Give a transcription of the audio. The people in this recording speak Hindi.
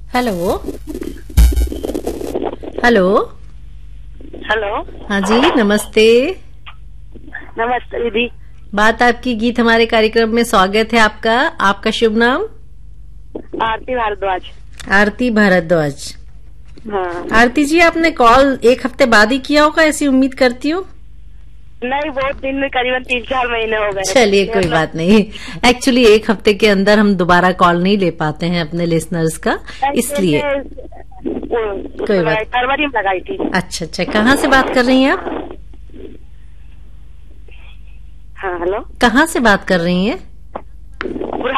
Hello hello. हेलो। हाँ जी, नमस्ते। नमस्ते दीदी। बात आपकी गीत हमारे कार्यक्रम में स्वागत है आपका। आपका शुभ नाम? आरती भारद्वाज। आरती भारद्वाज। हाँ। आरती जी, आपने कॉल एक हफ्ते बाद ही किया होगा, ऐसी उम्मीद करती हूँ। नहीं, बहुत दिन में, करीबन 3-4 महीने हो गए। चलिए कोई बात नहीं। एक्चुअली एक हफ्ते के अंदर हम दोबारा कॉल नहीं ले पाते हैं अपने लिसनर्स का, इसलिए कोई बात। फरवरी में लगाई थी। अच्छा अच्छा, कहाँ से बात कर रही हैं आप? हाँ, हेलो। कहाँ से बात कर रही हैं?